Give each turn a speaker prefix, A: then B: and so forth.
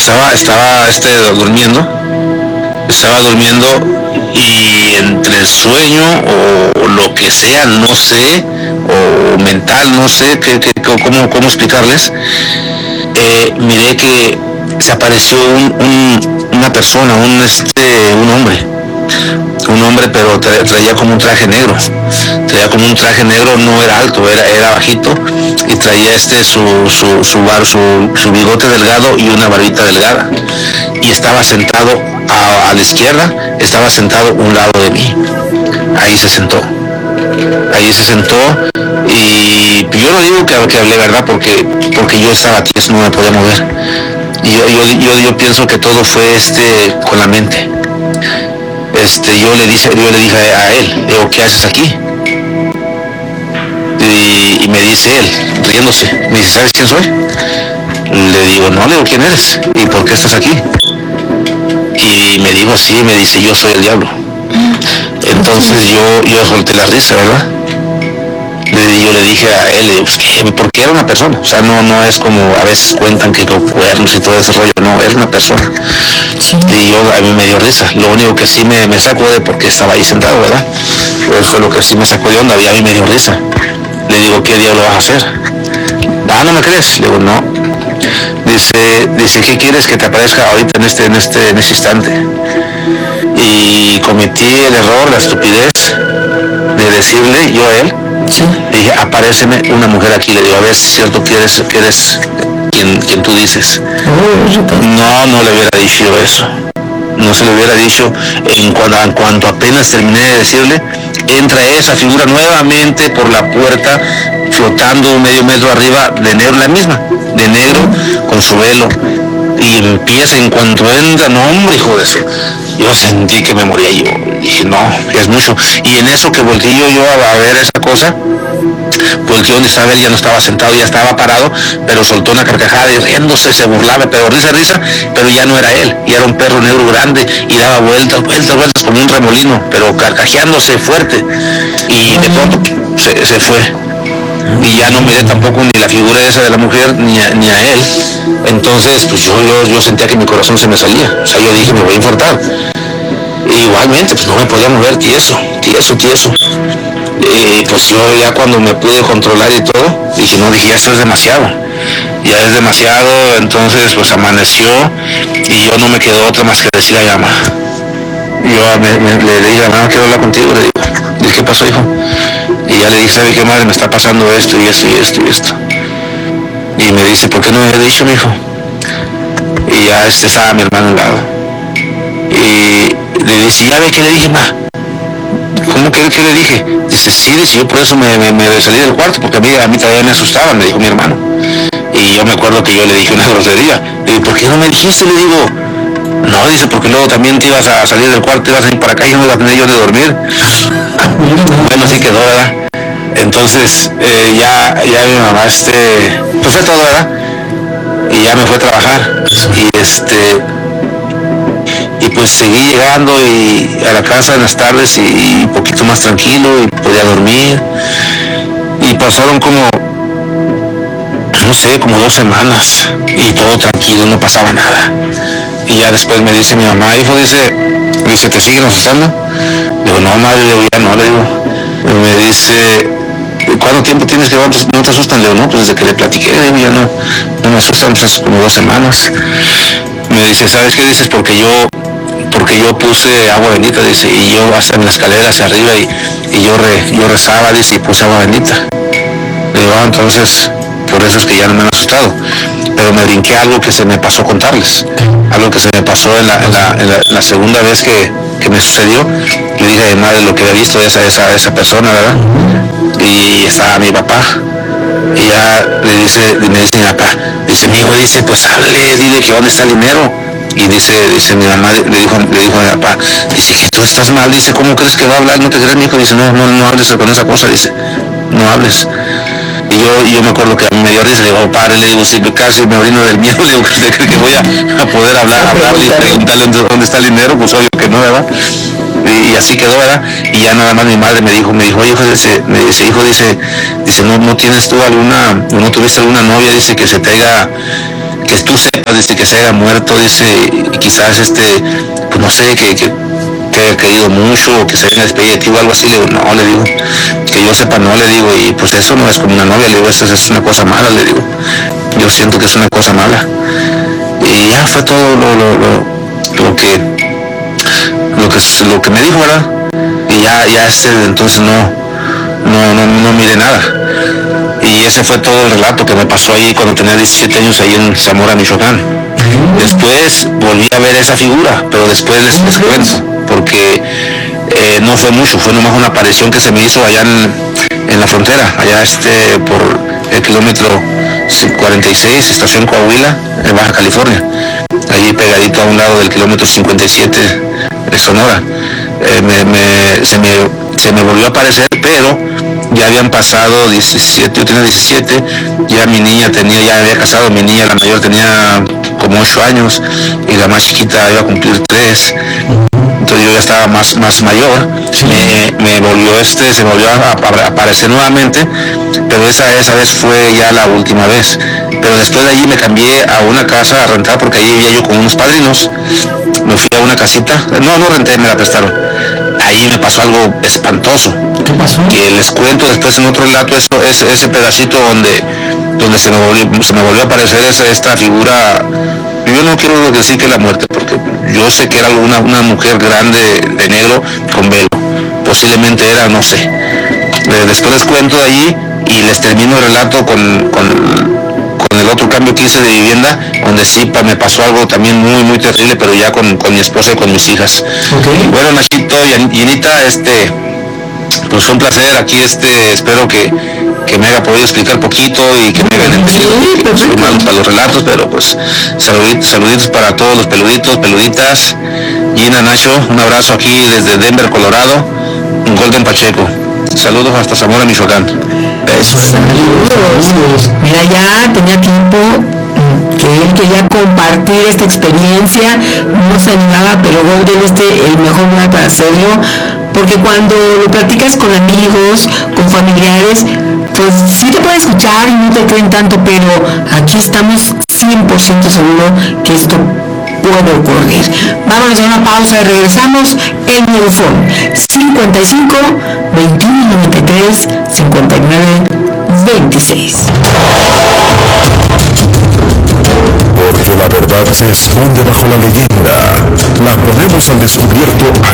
A: estaba durmiendo y entre el sueño o lo que sea, no sé, o mental, no sé cómo explicarles, miré que se apareció una persona, un hombre, pero traía como un traje negro, no era alto, era bajito, y traía su bigote delgado y una barbita delgada, y estaba sentado a la izquierda, estaba sentado a un lado de mí. Ahí se sentó, y yo no digo que hablé, ¿verdad? Porque yo estaba tieso, no me podía mover. Y yo pienso que todo fue con la mente. Yo le dije a él, digo, ¿qué haces aquí? Y me dice él, riéndose, me dice, ¿sabes quién soy? Le digo, no, le digo, ¿quién eres? ¿Y por qué estás aquí? Y me dijo, sí, me dice, yo soy el diablo. Entonces yo solté la risa, ¿verdad? Yo le dije a él, pues, porque era una persona, o sea, no es como a veces cuentan que con cuernos y todo ese rollo, no, era una persona. Sí. Y a mí me dio risa, lo único que sí me sacó de porque estaba ahí sentado, ¿verdad? Eso fue lo que sí me sacó de onda, y a mí me dio risa. Le digo, ¿qué diablo vas a hacer? Ah, ¿no me crees? Le digo, no. Dice, ¿qué quieres que te aparezca ahorita en este instante? Y cometí el error, la estupidez de decirle yo a él, sí. Le dije, aparéceme una mujer aquí. Le digo, a ver si es cierto que eres quien tú dices. No le hubiera dicho eso. No se lo hubiera dicho. En cuanto apenas terminé de decirle, entra esa figura nuevamente por la puerta, flotando medio metro arriba, de negro, la misma, de negro, con su velo. Y empieza, en cuanto entra, no, hombre, hijo de eso. Yo sentí que me moría. Yo dije, no, es mucho. Y en eso que volteé yo a ver esa cosa, volteé donde estaba él, ya no estaba sentado, ya estaba parado, pero soltó una carcajada y riéndose, se burlaba, pero risa, pero ya no era él, y era un perro negro grande, y daba vueltas como un remolino, pero carcajeándose fuerte. Y de pronto se fue. Y ya no miré tampoco ni la figura esa de la mujer ni a él. Entonces pues yo sentía que mi corazón se me salía, o sea, yo dije, me voy a infartar. E igualmente pues no me podía mover, tieso. Pues yo ya cuando me pude controlar y todo, dije, ya esto es demasiado, entonces pues amaneció y yo no me quedó otra más que decirle a mi mamá. Yo le dije, mamá, quiero hablar contigo, le digo, ¿qué pasó, hijo? Y ya le dije, ¿sabe qué, madre? Me está pasando esto y esto. Y me dice, ¿por qué no me había dicho, mijo? Y ya estaba mi hermano al lado. Y le dice, ¿ya ve qué le dije, ma? ¿Cómo que le dije? Dice, sí, yo por eso me salí del cuarto, porque a mí todavía me asustaban, me dijo mi hermano. Y yo me acuerdo que yo le dije una grosería. Le digo, ¿por qué no me dijiste? Le digo, no, dice, porque luego también te ibas a salir del cuarto, te ibas a ir para acá y no iba a tener yo de dormir. Bueno, así quedó, ¿verdad? Entonces, ya mi mamá, pues fue todo, ¿verdad? Y ya me fue a trabajar. Y pues seguí llegando a la casa en las tardes y un poquito más tranquilo y podía dormir. Y pasaron como 2 semanas y todo tranquilo, no pasaba nada. Y ya después me dice mi mamá, hijo, dice, ¿te siguen asustando? Le digo, no, madre, ya no, le digo. Y me dice, ¿cuánto tiempo tienes que no te asustan? Le digo, no, pues desde que le platiqué, le digo, ya no me asustan, pues como 2 semanas. Me dice, ¿sabes qué? Dices, porque yo puse agua bendita, dice, y yo hasta en la escalera hacia arriba y yo rezaba, dice, y puse agua bendita. Le digo, entonces, por eso es que ya no me han asustado. Pero me brinqué algo que se me pasó contarles, algo que se me pasó en la segunda vez que me sucedió. Le dije a mi madre lo que había visto de esa persona, ¿verdad? Y estaba mi papá. Y ya me dice mi papá, dice, mi hijo, dice, pues háblale, dile que dónde está el dinero. Y dice mi mamá, le dijo a mi papá, dice, que tú estás mal, dice, ¿cómo crees que va a hablar? ¿No te crees, mi hijo? Dice, no hables con esa cosa, dice, no hables. Y yo me acuerdo que a mí me dio risa, le digo, padre, le digo, si casi me orino del miedo, le digo, ¿usted cree que voy a poder hablarle y preguntarle dónde está el dinero? Pues obvio que no, ¿verdad? Y así quedó, ¿verdad? Y ya nada más mi madre me dijo, oye, hijo, dice, no tienes tú no tuviste alguna novia, dice, que se te que tú sepas, dice, que se haya muerto, dice, y quizás pues no sé, que haya querido mucho, o que se haya despedido de ti o algo así. Le digo, no, le digo, que yo sepa, no, le digo, y pues eso no es como una novia, le digo, eso es una cosa mala, le digo, yo siento que es una cosa mala. Y ya fue todo lo que me dijo, ¿verdad? Y ya entonces no miré nada. Y ese fue todo el relato que me pasó ahí cuando tenía 17 años ahí en Zamora, Michoacán. Después volví a ver esa figura, pero después les cuento, porque no fue mucho, fue nomás una aparición que se me hizo allá en la frontera, allá por el kilómetro 46, estación Coahuila, en Baja California, allí pegadito a un lado del kilómetro 57 de Sonora. Se me volvió a aparecer, pero ya habían pasado 17, yo tenía 17, ya mi niña ya había casado, mi niña, la mayor, tenía como 8 años, y la más chiquita iba a cumplir 3. Entonces yo ya estaba más mayor. Me volvió se volvió a aparecer nuevamente, pero esa vez fue ya la última vez. Pero después de allí me cambié a una casa a rentar, porque allí vivía yo con unos padrinos. Me fui a una casita, no renté, me la prestaron. Ahí me pasó algo espantoso.
B: ¿Qué pasó?
A: Que les cuento después en otro relato, ese pedacito donde se me volvió a aparecer esta figura. Yo no quiero decir que la muerte, porque yo sé que era una mujer grande de negro con velo. Posiblemente era, no sé. Después les cuento de allí y les termino el relato con el otro cambio que hice de vivienda, donde sí me pasó algo también muy, muy terrible, pero ya con mi esposa y con mis hijas.
B: Okay.
A: Bueno, Nachito y Anita, pues fue un placer aquí, espero que me haya podido explicar poquito y que me hayan entendido. Soy malo para los relatos, pero pues saluditos para todos los peluditas. Gina, Nacho, un abrazo aquí desde Denver, Colorado, Golden Pacheco. Saludos hasta Zamora, Michoacán.
B: Besos. Saludos. Mira, ya tenía tiempo que él quería compartir esta experiencia, no se animaba, pero Golden el mejor lugar para hacerlo, porque cuando lo platicas con amigos, con familiares, pues sí te pueden escuchar y no te creen tanto, pero aquí estamos 100% seguros que esto puede ocurrir. Vámonos a una pausa y regresamos. El Miedofón 55 21 93 59 26.
C: Porque la verdad se esconde bajo la leyenda. La ponemos al descubierto